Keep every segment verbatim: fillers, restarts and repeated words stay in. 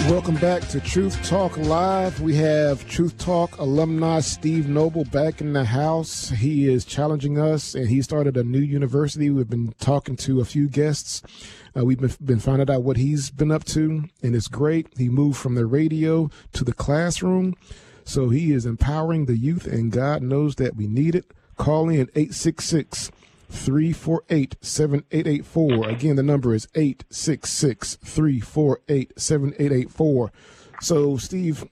Welcome back to Truth Talk Live. We have Truth Talk alumni Steve Noble back in the house. He is challenging us, and he started a new university. We've been talking to a few guests. Uh, we've been, been finding out what he's been up to, and it's great. He moved from the radio to the classroom, so he is empowering the youth, and God knows that we need it. Call in eight six six, three four eight, seven eight eight four. Again, the number is eight six six, three four eight, seven eight eight four. So, Steve,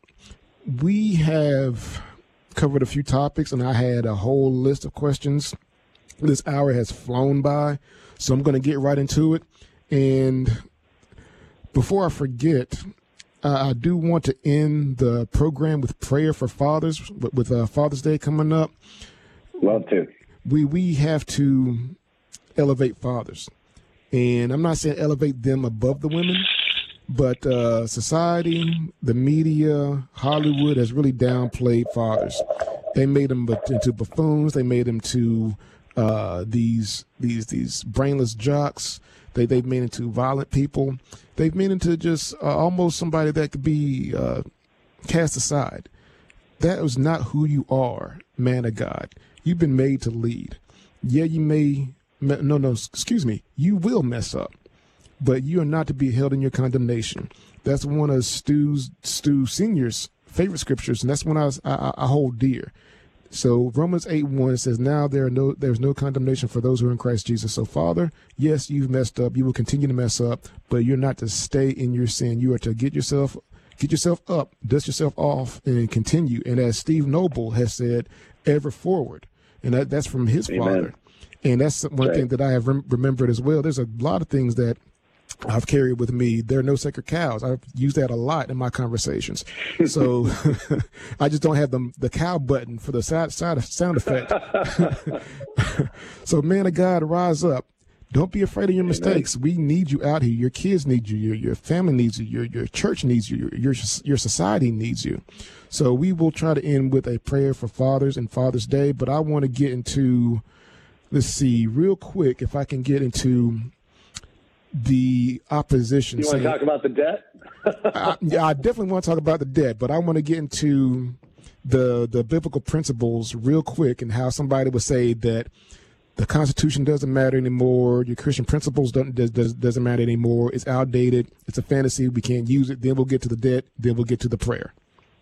we have covered a few topics, and I had a whole list of questions. This hour has flown by, so I'm going to get right into it. And before I forget, uh, I do want to end the program with prayer for fathers, with, with uh, Father's Day coming up. Love to. We we have to elevate fathers, and I'm not saying elevate them above the women, but uh, society, the media, Hollywood has really downplayed fathers. They made them into buffoons. They made them to uh, these these these brainless jocks. They they've made into violent people. They've made into just uh, almost somebody that could be uh, cast aside. That was not who you are, man of God. You've been made to lead. Yeah, you may, no, no, excuse me, you will mess up, but you are not to be held in your condemnation. That's one of Stu's, Stu Senior's favorite scriptures, and that's one I, was, I, I hold dear. So Romans eight one says, now there are no, there's no condemnation for those who are in Christ Jesus. So, Father, yes, you've messed up. You will continue to mess up, but you're not to stay in your sin. You are to get yourself Get yourself up, dust yourself off, and continue. And as Steve Noble has said, ever forward. And that, that's from his Amen. Father. And that's one right. thing that I have rem- remembered as well. There's a lot of things that I've carried with me. There are no sacred cows. I've used that a lot in my conversations. So I just don't have the, the cow button for the side, side sound effect. So, man of God, rise up. Don't be afraid of your mistakes. We need you out here. Your kids need you. Your your family needs you. Your your church needs you. Your your, your society needs you. So we will try to end with a prayer for fathers and Father's Day. But I want to get into, let's see, real quick, if I can get into the opposition. You want saying, to talk about the debt? I, yeah, I definitely want to talk about the debt, but I want to get into the the biblical principles real quick and how somebody would say that the Constitution doesn't matter anymore. Your Christian principles don't, does, does, doesn't matter anymore. It's outdated. It's a fantasy. We can't use it. Then we'll get to the debt. Then we'll get to the prayer.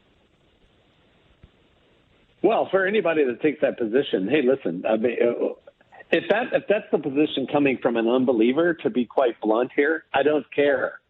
Well, for anybody that takes that position, hey, listen, I mean, if that if that's the position coming from an unbeliever, to be quite blunt here, I don't care.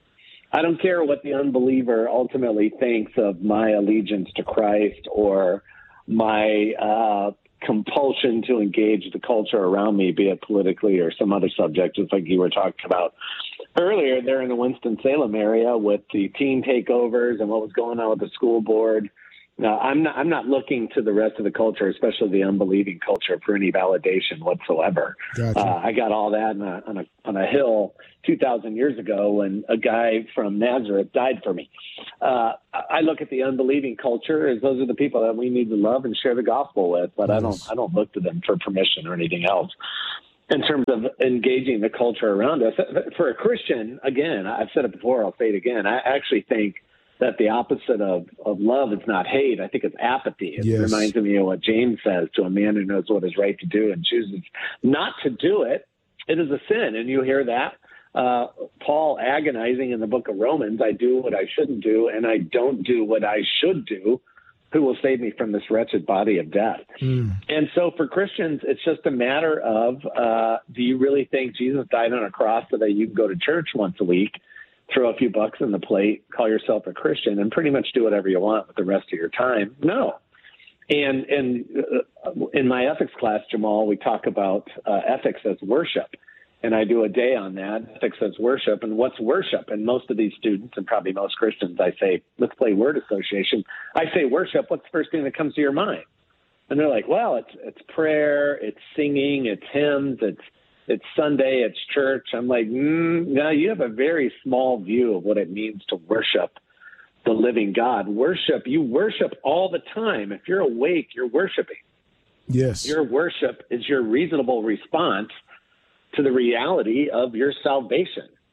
I don't care what the unbeliever ultimately thinks of my allegiance to Christ or my uh compulsion to engage the culture around me, be it politically or some other subject, just like you were talking about earlier there in the Winston-Salem area with the teen takeovers and what was going on with the school board. Now, I'm not, I'm not looking to the rest of the culture, especially the unbelieving culture, for any validation whatsoever. Gotcha. Uh, I got all that on a, on a, on a hill two thousand years ago when a guy from Nazareth died for me. Uh, I look at the unbelieving culture as those are the people that we need to love and share the gospel with, but yes. I don't, I don't look to them for permission or anything else. In terms of engaging the culture around us, for a Christian, again, I've said it before, I'll say it again, I actually think that the opposite of, of love is not hate. I think it's apathy. It yes. reminds me of what James says, to a man who knows what is right to do and chooses not to do it, it is a sin. And you hear that. Uh, Paul agonizing in the book of Romans, I do what I shouldn't do, and I don't do what I should do. Who will save me from this wretched body of death? Mm. And so for Christians, it's just a matter of, uh, do you really think Jesus died on a cross so that you can go to church once a week, throw a few bucks in the plate, call yourself a Christian, and pretty much do whatever you want with the rest of your time? No. And and uh, in my ethics class, Jamal, we talk about uh, ethics as worship. And I do a day on that, ethics as worship. And what's worship? And most of these students, and probably most Christians, I say, let's play word association. I say worship, what's the first thing that comes to your mind? And they're like, well, it's it's prayer, it's singing, it's hymns, it's it's Sunday, it's church. I'm like, mm, no, you have a very small view of what it means to worship the living God. Worship, you worship all the time. If you're awake, you're worshiping. Yes. Your worship is your reasonable response to the reality of your salvation.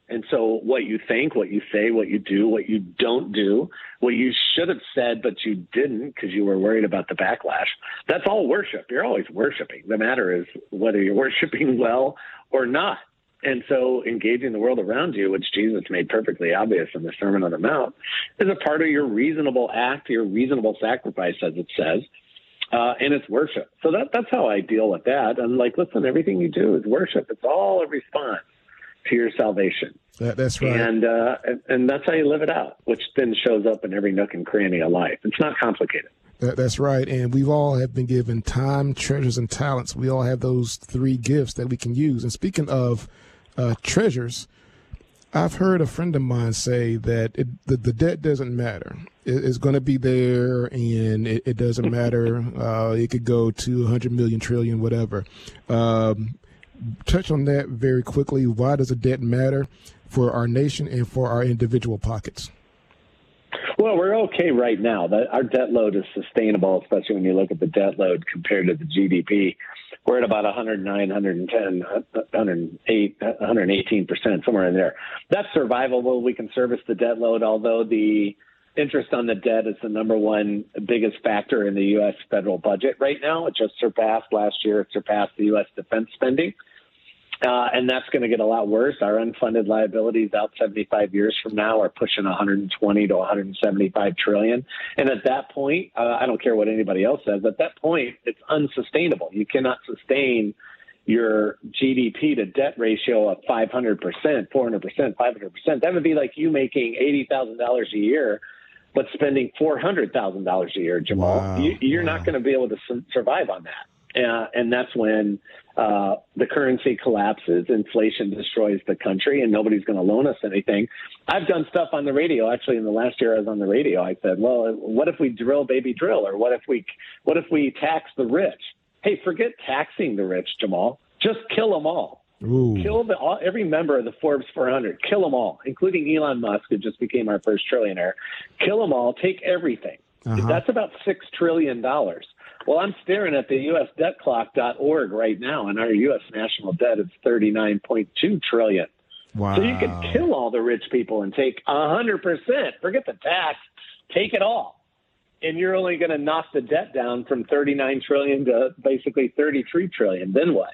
And so what you think, what you say, what you do, what you don't do, what you should have said, but you didn't because you were worried about the backlash, that's all worship. You're always worshiping. The matter is whether you're worshiping well or not. And so engaging the world around you, which Jesus made perfectly obvious in the Sermon on the Mount, is a part of your reasonable act, your reasonable sacrifice, as it says, uh, and it's worship. So that that's how I deal with that. I'm like, listen, everything you do is worship. It's all a response to your salvation. That, that's right. And, uh, and and that's how you live it out, which then shows up in every nook and cranny of life. It's not complicated. That, that's right. And we've all have been given time, treasures, and talents. We all have those three gifts that we can use. And speaking of uh, treasures, I've heard a friend of mine say that it, the, the debt doesn't matter. It, it's going to be there, and it, it doesn't matter. Uh, it could go to one hundred million, trillion, whatever. Um, touch on that very quickly. Why does a debt matter for our nation and for our individual pockets? Well, we're okay right now. The, our debt load is sustainable, especially when you look at the debt load compared to the G D P. We're at about one hundred nine, one hundred ten, one hundred eight, one hundred eighteen percent, somewhere in there. That's survivable. We can service the debt load, although the interest on the debt is the number one biggest factor in the U S federal budget right now. It just surpassed last year. It surpassed the U S defense spending. Uh, and that's going to get a lot worse. Our unfunded liabilities out seventy-five years from now are pushing one hundred twenty to one hundred seventy-five trillion. And at that point, uh, I don't care what anybody else says, at that point, it's unsustainable. You cannot sustain your G D P to debt ratio of five hundred percent, four hundred percent, five hundred percent. That would be like you making eighty thousand dollars a year, but spending four hundred thousand dollars a year, Jamal. Wow. You, you're wow. not going to be able to su- survive on that. Uh, and that's when uh, the currency collapses, inflation destroys the country, and nobody's going to loan us anything. I've done stuff on the radio. Actually, in the last year I was on the radio, I said, well, what if we drill, baby, drill? Or what if we what if we tax the rich? Hey, forget taxing the rich, Jamal. Just kill them all. Ooh. Kill the, all, every member of the Forbes four hundred. Kill them all, including Elon Musk, who just became our first trillionaire. Kill them all. Take everything. Uh-huh. That's about six trillion dollars. Well, I'm staring at the U S debt clock dot org right now, and our U S national debt is thirty-nine point two trillion dollars. Wow. So you could kill all the rich people and take one hundred percent. Forget the tax. Take it all. And you're only going to knock the debt down from thirty-nine trillion dollars to basically thirty-three trillion dollars. Then what?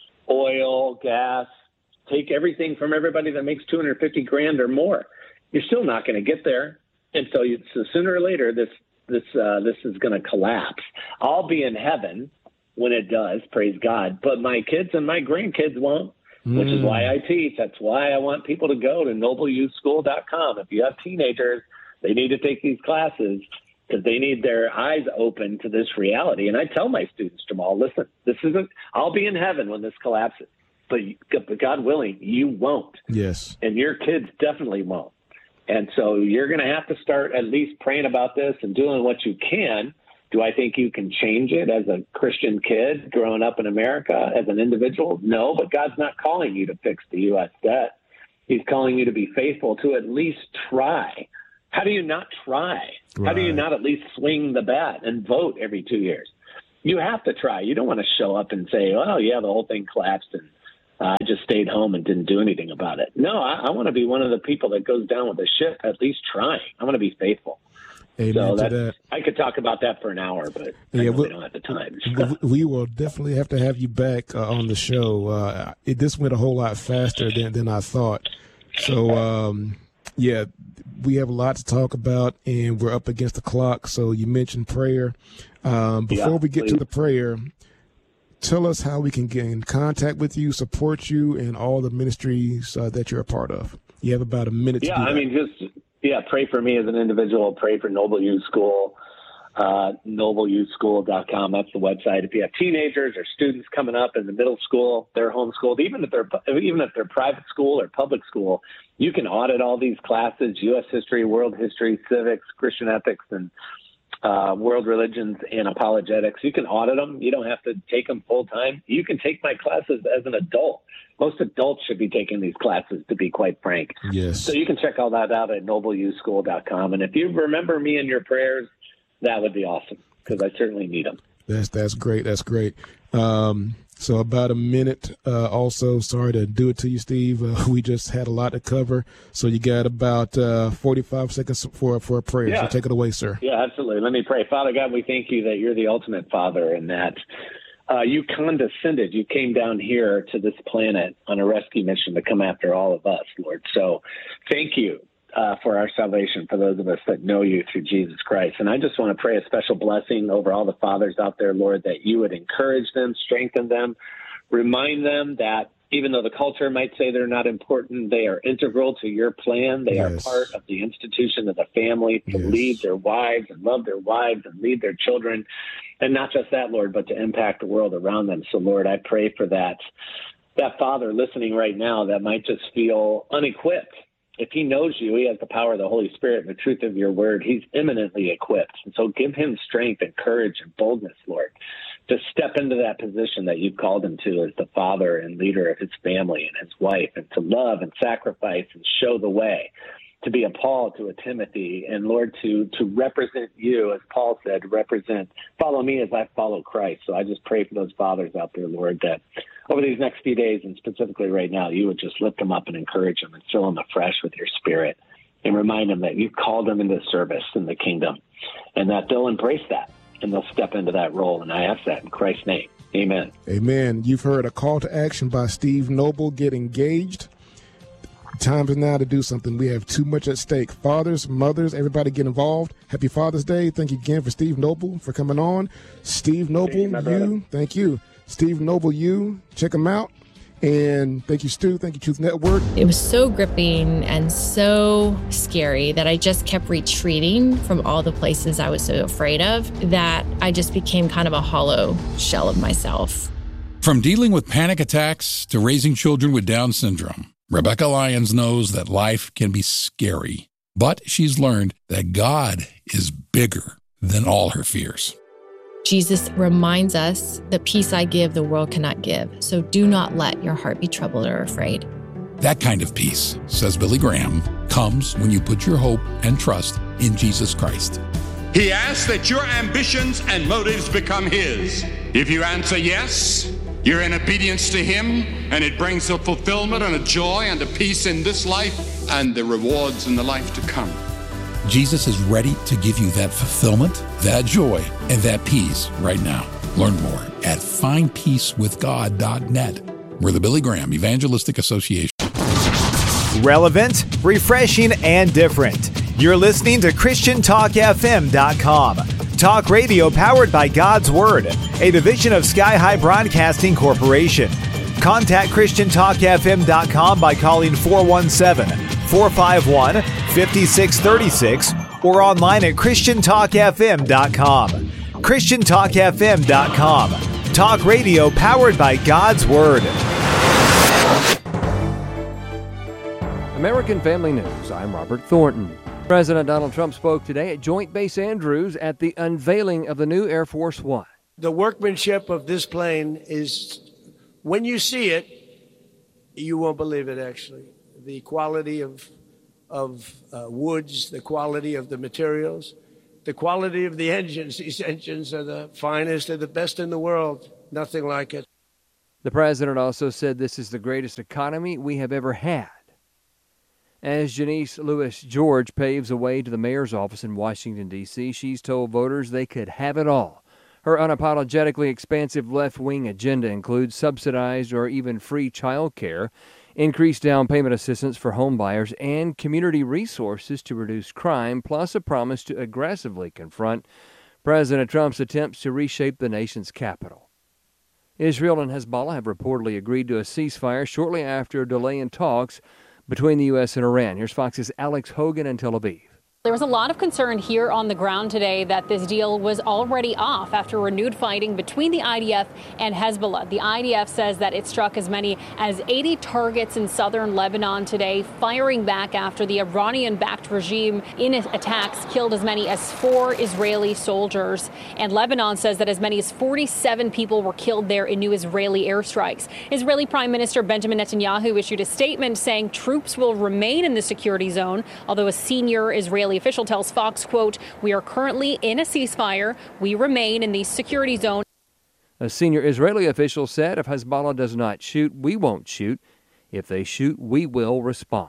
Oil, gas, take everything from everybody that makes two hundred fifty grand or more. You're still not going to get there. And so, you, so sooner or later, this this uh, this is going to collapse. I'll be in heaven when it does, praise God. But my kids and my grandkids won't, mm. which is why I teach. That's why I want people to go to noble youth school dot com. If you have teenagers, they need to take these classes because they need their eyes open to this reality. And I tell my students, Jamal, listen, this isn't, I'll be in heaven when this collapses, but God willing, you won't. Yes. And your kids definitely won't. And so you're going to have to start at least praying about this and doing what you can. Do I think you can change it as a Christian kid growing up in America as an individual? No, but God's not calling you to fix the U S debt. He's calling you to be faithful, to at least try. How do you not try? Right. How do you not at least swing the bat and vote every two years? You have to try. You don't want to show up and say, oh, yeah, the whole thing collapsed and uh, I just stayed home and didn't do anything about it. No, I, I want to be one of the people that goes down with the ship, at least trying. I want to be faithful. Amen so to that, that. I could talk about that for an hour, but yeah, I we don't have the time. We will definitely have to have you back uh, on the show. Uh, it, this went a whole lot faster than, than I thought. So, um, yeah, we have a lot to talk about, and we're up against the clock. So you mentioned prayer. Um, before yeah, we get please. to the prayer, tell us how we can get in contact with you, support you, and all the ministries uh, that you're a part of. You have about a minute yeah, to do I that. mean, just, yeah, pray for me as an individual. Pray for Noble Youth School, uh, noble youth school dot com. That's the website. If you have teenagers or students coming up in the middle school, they're homeschooled, even if they're even if they're private school or public school, you can audit all these classes: U S history, world history, civics, Christian ethics, and uh, world religions and apologetics. You can audit them. You don't have to take them full time. You can take my classes as an adult. Most adults should be taking these classes, to be quite frank. Yes. So you can check all that out at noble youth school dot com. And if you remember me in your prayers, that would be awesome, because I certainly need them. That's that's great. That's great. Um, So about a minute uh, also. Sorry to do it to you, Steve. Uh, we just had a lot to cover. So you got about uh, forty-five seconds for, for a prayer. Yeah. So take it away, sir. Yeah, absolutely. Let me pray. Father God, we thank you that you're the ultimate Father and that uh, you condescended. You came down here to this planet on a rescue mission to come after all of us, Lord. So thank you. Uh, for our salvation, for those of us that know you through Jesus Christ. And I just want to pray a special blessing over all the fathers out there, Lord, that you would encourage them, strengthen them, remind them that even though the culture might say they're not important, they are integral to your plan. They Yes. are part of the institution of the family to Yes. lead their wives and love their wives and lead their children. And not just that, Lord, but to impact the world around them. So, Lord, I pray for that, that father listening right now that might just feel unequipped. If he knows you, he has the power of the Holy Spirit and the truth of your word. He's eminently equipped. And so give him strength and courage and boldness, Lord, to step into that position that you've called him to as the father and leader of his family and his wife, and to love and sacrifice and show the way, to be a Paul to a Timothy, and Lord, to to represent you, as Paul said, represent, follow me as I follow Christ. So I just pray for those fathers out there, Lord, that over these next few days, and specifically right now, you would just lift them up and encourage them and fill them afresh with your spirit and remind them that you've called them into service in the kingdom and that they'll embrace that and they'll step into that role. And I ask that in Christ's name. Amen. Amen. You've heard a call to action by Steve Noble. Get engaged. Time is now to do something. We have too much at stake. Fathers, mothers, everybody get involved. Happy Father's Day. Thank you again for Steve Noble for coming on. Steve Noble, you, you thank you. Steve Noble, you, check him out. And thank you, Stu. Thank you, Truth Network. It was so gripping and so scary that I just kept retreating from all the places I was so afraid of that I just became kind of a hollow shell of myself. From dealing with panic attacks to raising children with Down syndrome, Rebecca Lyons knows that life can be scary, but she's learned that God is bigger than all her fears. Jesus reminds us, the peace I give, the world cannot give. So do not let your heart be troubled or afraid. That kind of peace, says Billy Graham, comes when you put your hope and trust in Jesus Christ. He asks that your ambitions and motives become his. If you answer yes, you're in obedience to him, and it brings a fulfillment and a joy and a peace in this life and the rewards in the life to come. Jesus is ready to give you that fulfillment, that joy, and that peace right now. Learn more at find peace with god dot net. We're the Billy Graham Evangelistic Association. Relevant, refreshing, and different. You're listening to Christian Talk F M dot com. Talk radio powered by God's Word, a division of Sky High Broadcasting Corporation. Contact Christian Talk F M dot com by calling four one seven, four five one, five six three six or online at Christian Talk F M dot com. Christian Talk F M dot com. Talk radio powered by God's Word. American Family News, I'm Robert Thornton. President Donald Trump spoke today at Joint Base Andrews at the unveiling of the new Air Force One. The workmanship of this plane is, when you see it, you won't believe it, actually. The quality of of uh, woods, the quality of the materials, the quality of the engines. These engines are the finest, they're the best in the world. Nothing like it. The president also said this is the greatest economy we have ever had. As Janice Lewis George paves a way to the mayor's office in Washington, D C, she's told voters they could have it all. Her unapologetically expansive left-wing agenda includes subsidized or even free child care, increased down payment assistance for home buyers, and community resources to reduce crime, plus a promise to aggressively confront President Trump's attempts to reshape the nation's capital. Israel and Hezbollah have reportedly agreed to a ceasefire shortly after a delay in talks between the U S and Iran. Here's Fox's Alex Hogan in Tel Aviv. There was a lot of concern here on the ground today that this deal was already off after renewed fighting between the I D F and Hezbollah. The I D F says that it struck as many as eighty targets in southern Lebanon today, firing back after the Iranian-backed regime in attacks killed as many as four Israeli soldiers. And Lebanon says that as many as forty-seven people were killed there in new Israeli airstrikes. Israeli Prime Minister Benjamin Netanyahu issued a statement saying troops will remain in the security zone, although a senior Israeli official tells Fox, quote, "We are currently in a ceasefire. We remain in the security zone." A senior Israeli official said if Hezbollah does not shoot, we won't shoot. If they shoot, we will respond.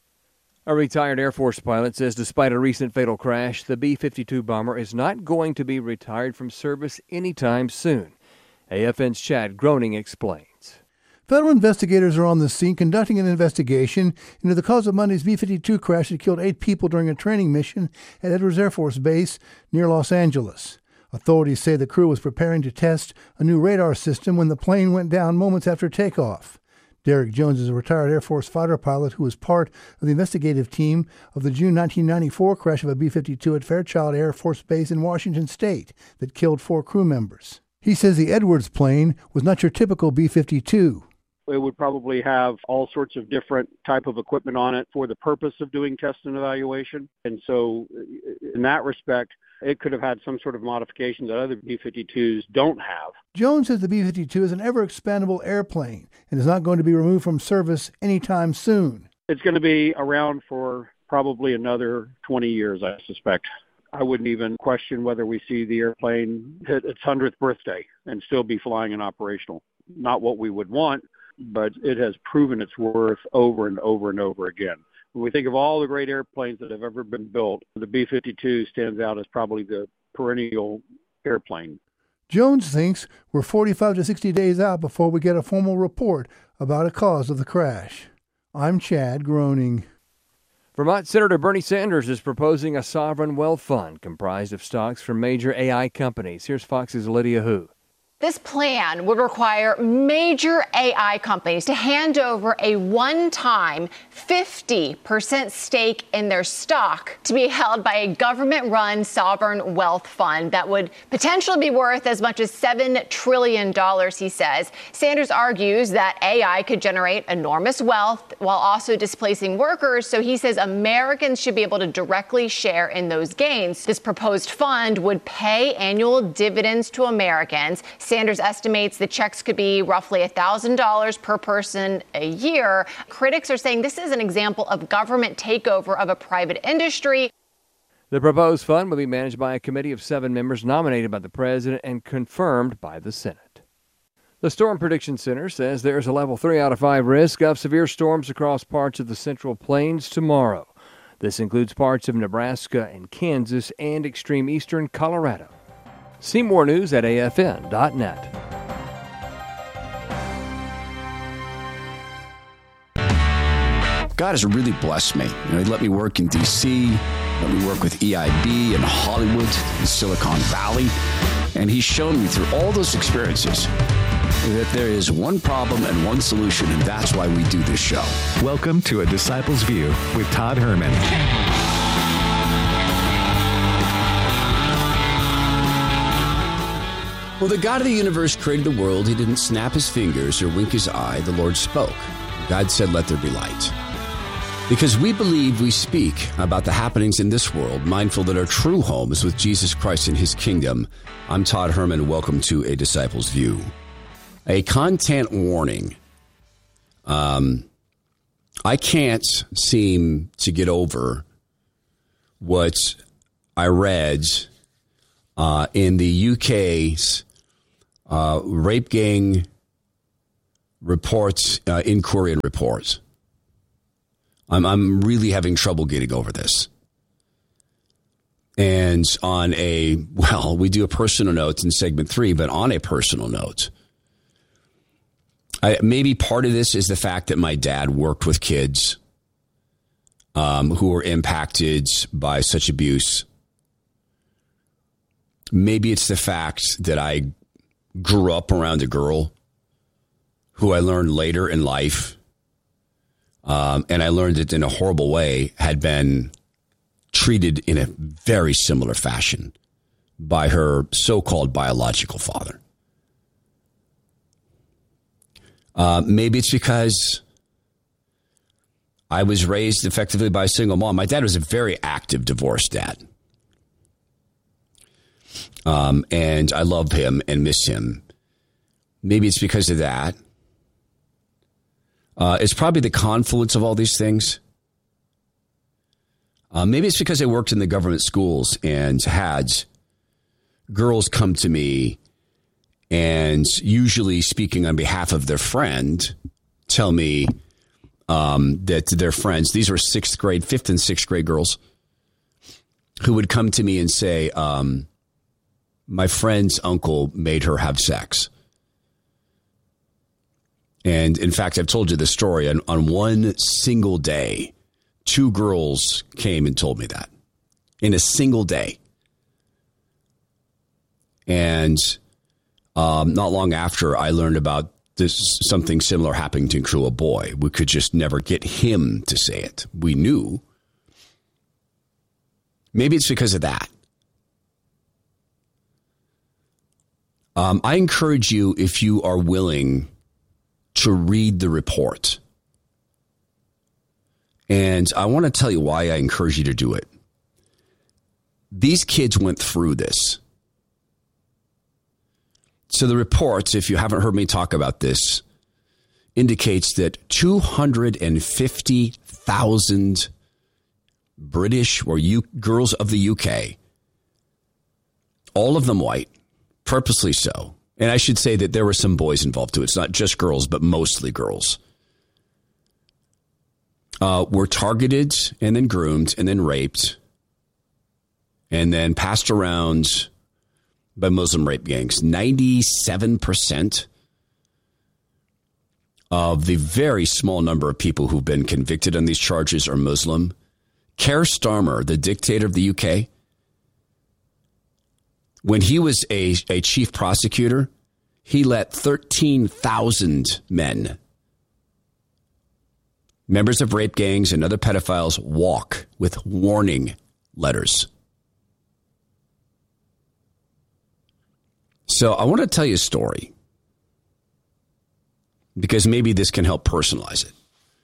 A retired Air Force pilot says despite a recent fatal crash, the B fifty-two bomber is not going to be retired from service anytime soon. A F N's Chad Groening explains. Federal investigators are on the scene conducting an investigation into the cause of Monday's B fifty-two crash that killed eight people during a training mission at Edwards Air Force Base near Los Angeles. Authorities say the crew was preparing to test a new radar system when the plane went down moments after takeoff. Derek Jones is a retired Air Force fighter pilot who was part of the investigative team of the June nineteen ninety-four crash of a B fifty-two at Fairchild Air Force Base in Washington State that killed four crew members. He says the Edwards plane was not your typical B fifty-two. It would probably have all sorts of different type of equipment on it for the purpose of doing test and evaluation. And so in that respect, it could have had some sort of modifications that other B fifty-twos don't have. Jones says the B fifty-two is an ever-expandable airplane and is not going to be removed from service anytime soon. It's going to be around for probably another twenty years, I suspect. I wouldn't even question whether we see the airplane hit its hundredth birthday and still be flying and operational. Not what we would want, but it has proven its worth over and over and over again. When we think of all the great airplanes that have ever been built, the B fifty-two stands out as probably the perennial airplane. Jones thinks we're forty-five to sixty days out before we get a formal report about a cause of the crash. I'm Chad Groening. Vermont Senator Bernie Sanders is proposing a sovereign wealth fund comprised of stocks from major A I companies. Here's Fox's Lydia Hu. This plan would require major A I companies to hand over a one-time fifty percent stake in their stock to be held by a government-run sovereign wealth fund that would potentially be worth as much as seven trillion dollars, he says. Sanders argues that A I could generate enormous wealth while also displacing workers, so he says Americans should be able to directly share in those gains. This proposed fund would pay annual dividends to Americans. Sanders estimates the checks could be roughly one thousand dollars per person a year. Critics are saying this is an example of government takeover of a private industry. The proposed fund will be managed by a committee of seven members nominated by the president and confirmed by the Senate. The Storm Prediction Center says there's a level three out of five risk of severe storms across parts of the Central Plains tomorrow. This includes parts of Nebraska and Kansas and extreme eastern Colorado. See more news at A F N dot net. God has really blessed me. You know, he let me work in D C, let me work with E I B in Hollywood, in Silicon Valley, and he's shown me through all those experiences that there is one problem and one solution, and that's why we do this show. Welcome to A Disciple's View with Todd Herman. Well, the God of the universe created the world. He didn't snap his fingers or wink his eye. The Lord spoke. God said, let there be light. Because we believe we speak about the happenings in this world, mindful that our true home is with Jesus Christ and his kingdom. I'm Todd Herman. Welcome to A Disciple's View. A content warning. Um, I can't seem to get over what I read uh, in the U K's Uh, rape gang reports, uh, inquiry and reports. I'm I'm really having trouble getting over this. And on a, well, we do a personal note in segment three, but on a personal note, I, maybe part of this is the fact that my dad worked with kids um, who were impacted by such abuse. Maybe it's the fact that I grew up around a girl who I learned later in life, um, and I learned it in a horrible way, had been treated in a very similar fashion by her so-called biological father. Uh, maybe it's because I was raised effectively by a single mom. My dad was a very active divorced dad. Um, and I love him and miss him. Maybe it's because of that. Uh, it's probably the confluence of all these things. Uh, maybe it's because I worked in the government schools and had girls come to me and usually speaking on behalf of their friend, tell me um, that their friends, these were sixth grade, fifth and sixth grade girls, who would come to me and say, um, my friend's uncle made her have sex. And in fact, I've told you this story. On, on one single day, two girls came and told me that. In a single day. And um, not long after, I learned about this something similar happening to a boy. We could just never get him to say it. We knew. Maybe it's because of that. Um, I encourage you, if you are willing, to read the report. And I want to tell you why I encourage you to do it. These kids went through this. So the report, if you haven't heard me talk about this, indicates that two hundred fifty thousand British or U- girls of the U K, all of them white, purposely so. And I should say that there were some boys involved too. It's not just girls, but mostly girls. Uh, were targeted and then groomed and then raped and then passed around by Muslim rape gangs. ninety-seven percent of the very small number of people who've been convicted on these charges are Muslim. Keir Starmer, the dictator of the U K, when he was a, a chief prosecutor, he let thirteen thousand men, members of rape gangs and other pedophiles, walk with warning letters. So I want to tell you a story because maybe this can help personalize it.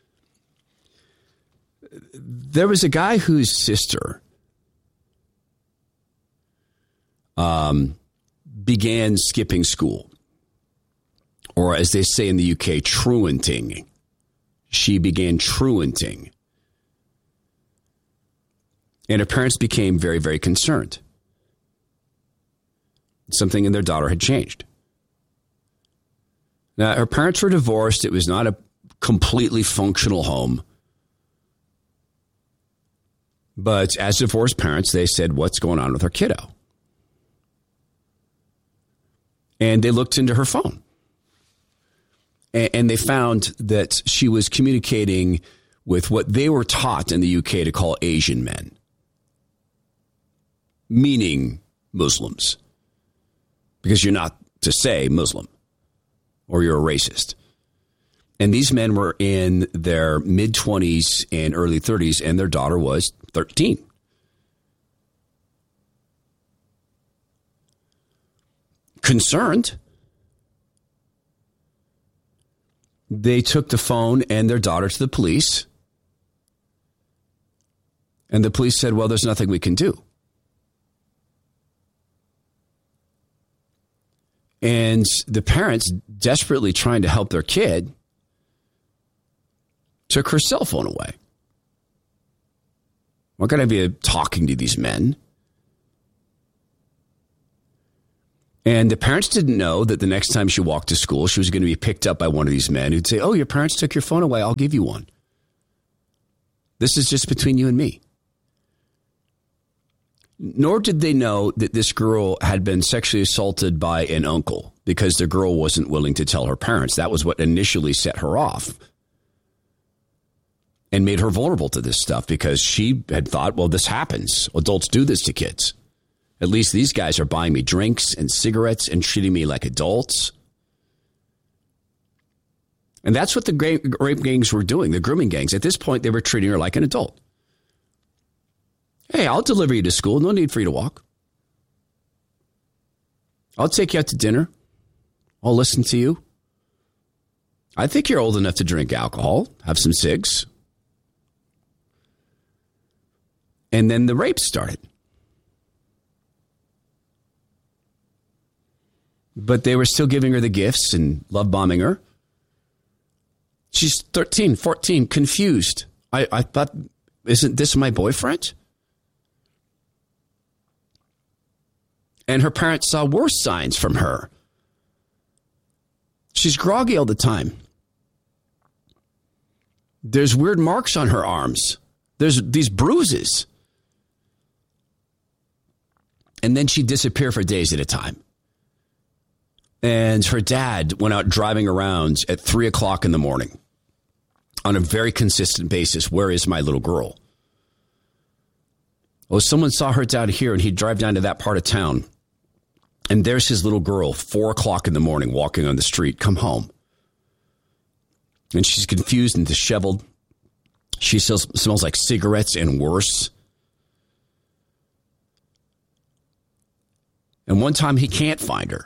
There was a guy whose sister um, began skipping school, or as they say in the U K, truanting. She began truanting. And her parents became very, very concerned. Something in their daughter had changed. Now, her parents were divorced. It was not a completely functional home. But as divorced parents, they said, what's going on with our kiddo? And they looked into her phone. And they found that she was communicating with what they were taught in the U K to call Asian men, meaning Muslims, because you're not to say Muslim or you're a racist. And these men were in their mid-twenties and early thirties, and their daughter was thirteen. Concerned, they took the phone and their daughter to the police. And the police said, well, there's nothing we can do. And the parents, desperately trying to help their kid, took her cell phone away. We're going to be talking to these men. And the parents didn't know that the next time she walked to school, she was going to be picked up by one of these men who'd say, oh, your parents took your phone away. I'll give you one. This is just between you and me. Nor did they know that this girl had been sexually assaulted by an uncle because the girl wasn't willing to tell her parents. That was what initially set her off and made her vulnerable to this stuff, because she had thought, well, this happens. Adults do this to kids. At least these guys are buying me drinks and cigarettes and treating me like adults. And that's what the rape gangs were doing, the grooming gangs. At this point, they were treating her like an adult. Hey, I'll deliver you to school. No need for you to walk. I'll take you out to dinner. I'll listen to you. I think you're old enough to drink alcohol, have some cigs. And then the rape started. But they were still giving her the gifts and love bombing her. She's thirteen, fourteen, confused. I, I thought, isn't this my boyfriend? And her parents saw worse signs from her. She's groggy all the time. There's weird marks on her arms. There's these bruises. And then she'd disappear for days at a time. And her dad went out driving around at three o'clock in the morning on a very consistent basis. Where is my little girl? Well, someone saw her down here, and he'd drive down to that part of town. And there's his little girl, four o'clock in the morning, walking on the street. Come home. And she's confused and disheveled. She smells, smells like cigarettes and worse. And one time he can't find her.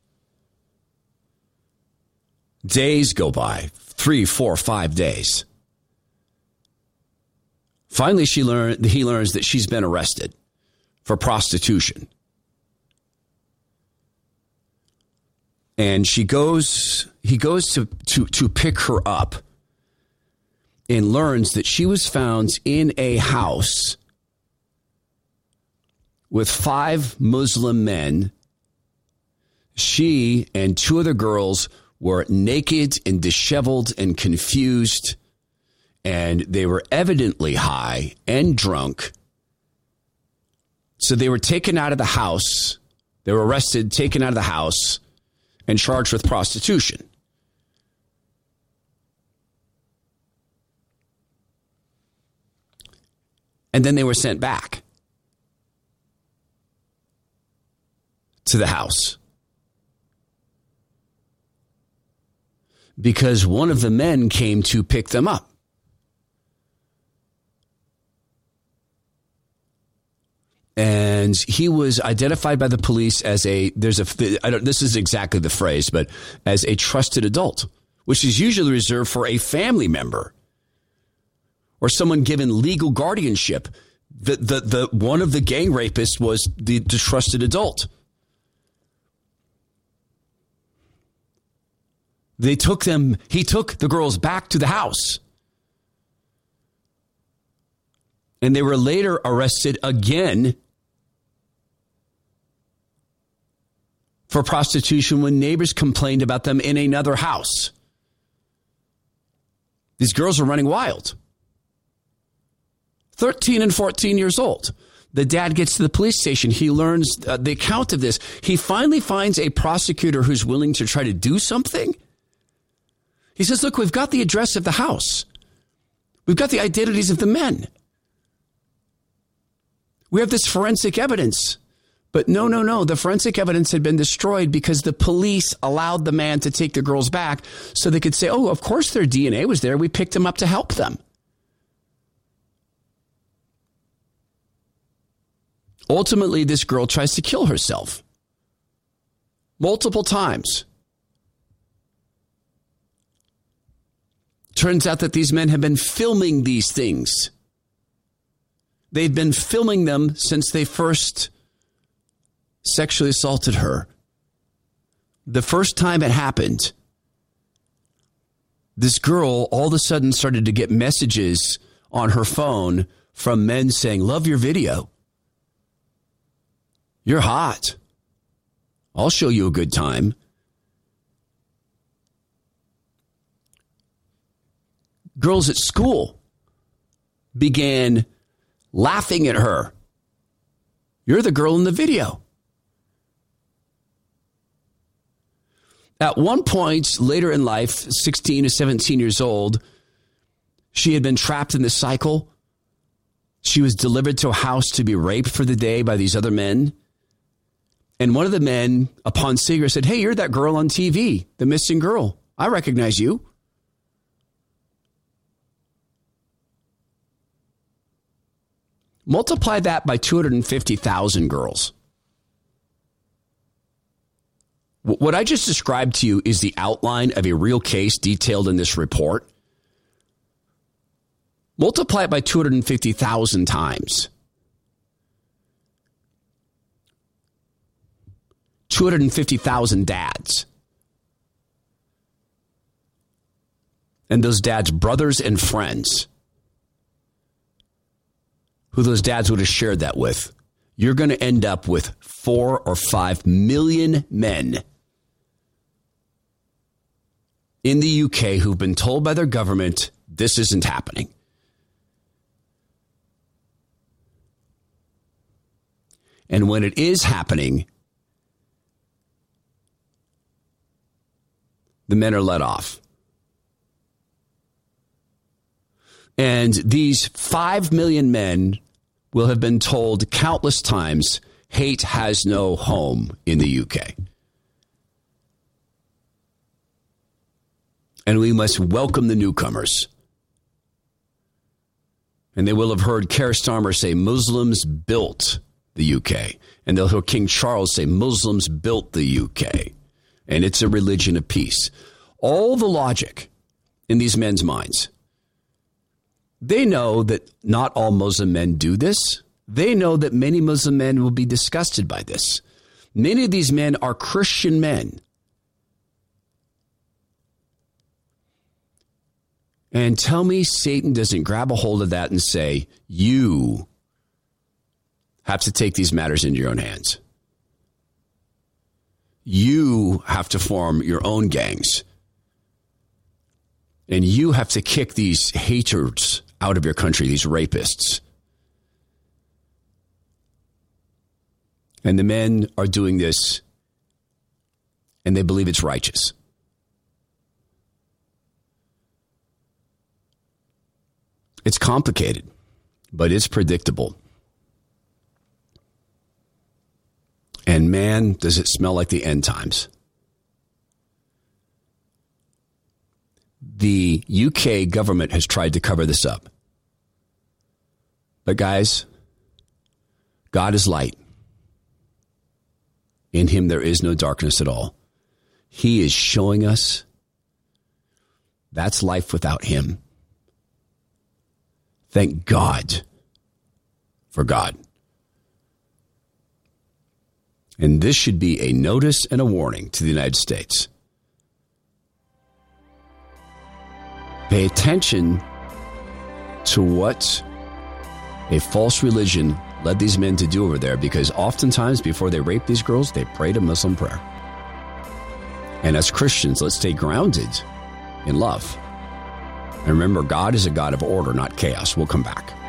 Days go by, three, four, five days. Finally, she learned, he learns that she's been arrested for prostitution. And she goes, he goes to, to, to pick her up and learns that she was found in a house with five Muslim men. She and two other girls were naked and disheveled and confused, and they were evidently high and drunk. So they were taken out of the house. They were arrested, taken out of the house, and charged with prostitution. And then they were sent back to the house because one of the men came to pick them up. And he was identified by the police as a, there's a, I don't, this is exactly the phrase, but as a trusted adult, which is usually reserved for a family member or someone given legal guardianship. The, the, the, one of the gang rapists was the, the trusted adult. They took them, he took the girls back to the house. And they were later arrested again for prostitution when neighbors complained about them in another house. These girls are running wild. thirteen and fourteen years old. The dad gets to the police station. He learns uh, the account of this. He finally finds a prosecutor who's willing to try to do something. He says, look, we've got the address of the house. We've got the identities of the men. We have this forensic evidence. But no, no, no. The forensic evidence had been destroyed because the police allowed the man to take the girls back so they could say, oh, of course their D N A was there. We picked them up to help them. Ultimately, this girl tries to kill herself multiple times. Turns out that these men have been filming these things. They've been filming them since they first sexually assaulted her. The first time it happened, this girl all of a sudden started to get messages on her phone from men saying, love your video. You're hot. I'll show you a good time. Girls at school began laughing at her. You're the girl in the video. At one point later in life, sixteen to seventeen years old, she had been trapped in this cycle. She was delivered to a house to be raped for the day by these other men. And one of the men, upon seeing her, said, hey, you're that girl on T V, the missing girl. I recognize you. Multiply that by two hundred fifty thousand girls. What I just described to you is the outline of a real case detailed in this report. Multiply it by two hundred fifty thousand times. two hundred fifty thousand dads. And those dads' brothers and friends, who those dads would have shared that with. You're going to end up with four or five million men in the U K who've been told by their government this isn't happening. And when it is happening, the men are let off. And these five million men will have been told countless times, hate has no home in the U K. And we must welcome the newcomers. And they will have heard Keir Starmer say, Muslims built the U K. And they'll hear King Charles say, Muslims built the U K. And it's a religion of peace. All the logic in these men's minds. They know that not all Muslim men do this. They know that many Muslim men will be disgusted by this. Many of these men are Christian men. And tell me Satan doesn't grab a hold of that and say, you have to take these matters into your own hands. You have to form your own gangs. And you have to kick these haters out of your country, these rapists. And the men are doing this, and they believe it's righteous. It's complicated, but it's predictable. And man, does it smell like the end times. The U K government has tried to cover this up. But guys, God is light. In him there is no darkness at all. He is showing us that's life without him. Thank God for God. And this should be a notice and a warning to the United States. Pay attention to what a false religion led these men to do over there, because oftentimes before they rape these girls, they prayed a Muslim prayer. And as Christians, let's stay grounded in love. And remember, God is a God of order, not chaos. We'll come back.